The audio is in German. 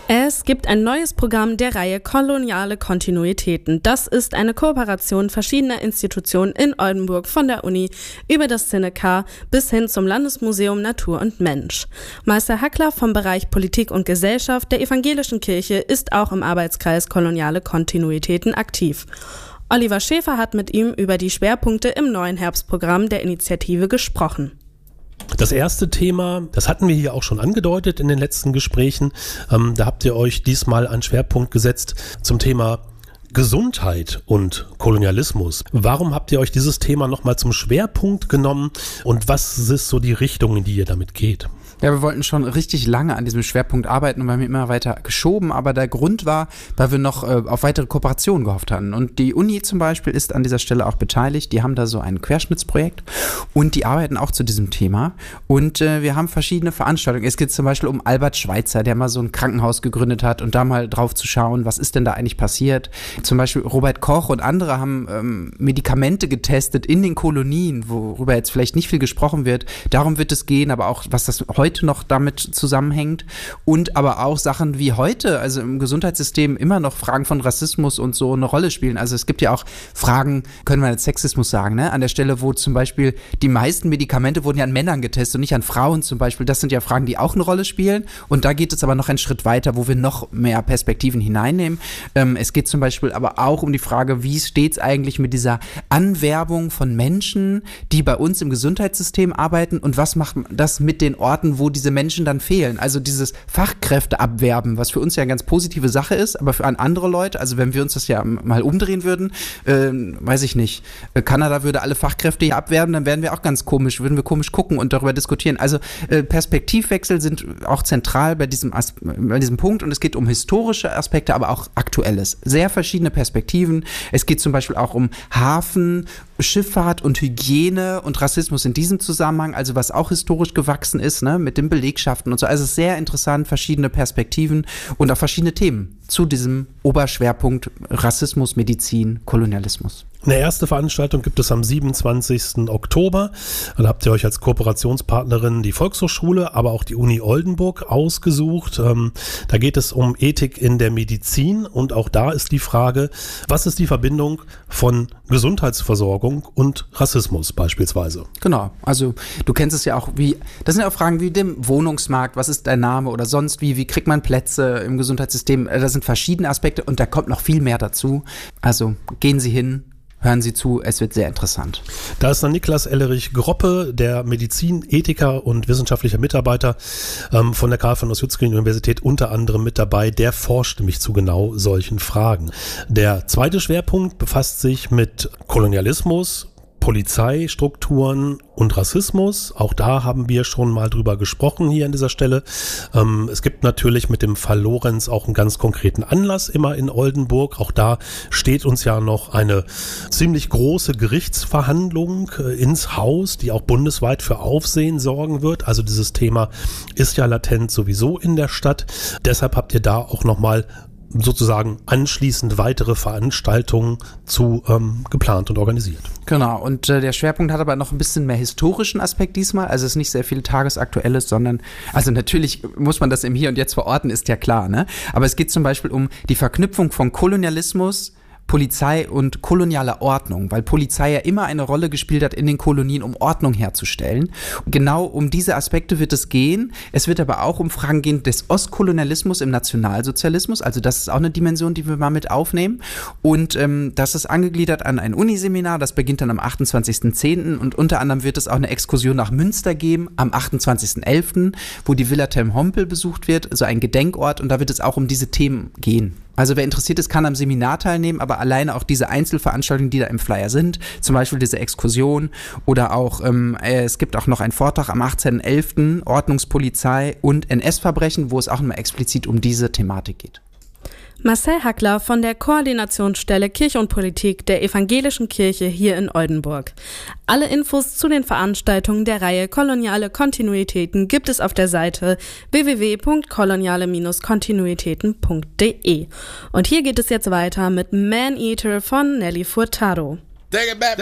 Es gibt ein neues Programm der Reihe Koloniale Kontinuitäten. Das ist eine Kooperation verschiedener Institutionen in Oldenburg von der Uni über das Synekar bis hin zum Landesmuseum Natur und Mensch. Meister Hackler vom Bereich Politik und Gesellschaft der Evangelischen Kirche ist auch im Arbeitskreis Koloniale Kontinuitäten aktiv. Oliver Schäfer hat mit ihm über die Schwerpunkte im neuen Herbstprogramm der Initiative gesprochen. Das erste Thema, das hatten wir hier auch schon angedeutet in den letzten Gesprächen. Da habt ihr euch diesmal einen Schwerpunkt gesetzt zum Thema Gesundheit und Kolonialismus. Warum habt ihr euch dieses Thema nochmal zum Schwerpunkt genommen und was ist so die Richtung, in die ihr damit geht? Ja, wir wollten schon richtig lange an diesem Schwerpunkt arbeiten und wir haben immer weiter geschoben, aber der Grund war, weil wir noch auf weitere Kooperationen gehofft hatten. Und die Uni zum Beispiel ist an dieser Stelle auch beteiligt. Die haben da so ein Querschnittsprojekt und die arbeiten auch zu diesem Thema. Und wir haben verschiedene Veranstaltungen. Es geht zum Beispiel um Albert Schweitzer, der mal so ein Krankenhaus gegründet hat und da mal drauf zu schauen, was ist denn da eigentlich passiert. Zum Beispiel Robert Koch und andere haben Medikamente getestet in den Kolonien, worüber jetzt vielleicht nicht viel gesprochen wird. Darum wird es gehen, aber auch, was das heute noch damit zusammenhängt und aber auch Sachen wie heute, also im Gesundheitssystem immer noch Fragen von Rassismus und so eine Rolle spielen. Also es gibt ja auch Fragen, können wir jetzt Sexismus sagen, ne? An der Stelle, wo zum Beispiel die meisten Medikamente wurden ja an Männern getestet und nicht an Frauen zum Beispiel. Das sind ja Fragen, die auch eine Rolle spielen und da geht es aber noch einen Schritt weiter, wo wir noch mehr Perspektiven hineinnehmen. Es geht zum Beispiel aber auch um die Frage, wie steht es eigentlich mit dieser Anwerbung von Menschen, die bei uns im Gesundheitssystem arbeiten und was macht das mit den Orten, wo diese Menschen dann fehlen. Also dieses Fachkräfteabwerben, was für uns ja eine ganz positive Sache ist, aber für andere Leute, also wenn wir uns das ja mal umdrehen würden, weiß ich nicht, Kanada würde alle Fachkräfte hier abwerben, dann wären wir auch ganz komisch, würden wir komisch gucken und darüber diskutieren. Also Perspektivwechsel sind auch zentral bei diesem Punkt und es geht um historische Aspekte, aber auch Aktuelles. Sehr verschiedene Perspektiven. Es geht zum Beispiel auch um Hafen, Schifffahrt und Hygiene und Rassismus in diesem Zusammenhang, also was auch historisch gewachsen ist, ne, mit den Belegschaften und so. Also sehr interessant, verschiedene Perspektiven und auch verschiedene Themen zu diesem Oberschwerpunkt Rassismus, Medizin, Kolonialismus. Eine erste Veranstaltung gibt es am 27. Oktober. Da habt ihr euch als Kooperationspartnerin die Volkshochschule, aber auch die Uni Oldenburg ausgesucht. Da geht es um Ethik in der Medizin und auch da ist die Frage, was ist die Verbindung von Gesundheitsversorgung und Rassismus beispielsweise? Genau, also du kennst es ja auch, das sind ja auch Fragen wie dem Wohnungsmarkt, was ist dein Name oder sonst wie kriegt man Plätze im Gesundheitssystem? Da sind verschiedene Aspekte und da kommt noch viel mehr dazu. Also gehen Sie hin. Hören Sie zu, es wird sehr interessant. Da ist dann Niklas Ellerich-Groppe, der Medizinethiker und wissenschaftlicher Mitarbeiter von der Karl von Ossietzky-Universität unter anderem mit dabei. Der forscht nämlich zu genau solchen Fragen. Der zweite Schwerpunkt befasst sich mit Kolonialismus, Polizeistrukturen und Rassismus. Auch da haben wir schon mal drüber gesprochen hier an dieser Stelle. Es gibt natürlich mit dem Fall Lorenz auch einen ganz konkreten Anlass immer in Oldenburg. Auch da steht uns ja noch eine ziemlich große Gerichtsverhandlung ins Haus, die auch bundesweit für Aufsehen sorgen wird. Also dieses Thema ist ja latent sowieso in der Stadt. Deshalb habt ihr da auch nochmal sozusagen anschließend weitere Veranstaltungen zu geplant und organisiert. Genau, und der Schwerpunkt hat aber noch ein bisschen mehr historischen Aspekt diesmal, also es ist nicht sehr viel Tagesaktuelles, sondern, also natürlich muss man das im Hier und Jetzt verorten, ist ja klar, ne? Aber es geht zum Beispiel um die Verknüpfung von Kolonialismus, Polizei und kolonialer Ordnung, weil Polizei ja immer eine Rolle gespielt hat in den Kolonien, um Ordnung herzustellen. Genau um diese Aspekte wird es gehen. Es wird aber auch um Fragen gehen des Ostkolonialismus im Nationalsozialismus, also das ist auch eine Dimension, die wir mal mit aufnehmen. Und das ist angegliedert an ein Uniseminar, das beginnt dann am 28.10. und unter anderem wird es auch eine Exkursion nach Münster geben, am 28.11., wo die Villa Telm-Hompel besucht wird, also ein Gedenkort, und da wird es auch um diese Themen gehen. Also wer interessiert ist, kann am Seminar teilnehmen, aber alleine auch diese Einzelveranstaltungen, die da im Flyer sind, zum Beispiel diese Exkursion oder auch, es gibt auch noch einen Vortrag am 18.11. Ordnungspolizei und NS-Verbrechen, wo es auch nochmal explizit um diese Thematik geht. Marcel Hackler von der Koordinationsstelle Kirche und Politik der Evangelischen Kirche hier in Oldenburg. Alle Infos zu den Veranstaltungen der Reihe Koloniale Kontinuitäten gibt es auf der Seite www.koloniale-kontinuitäten.de. Und hier geht es jetzt weiter mit Man Eater von Nelly Furtado.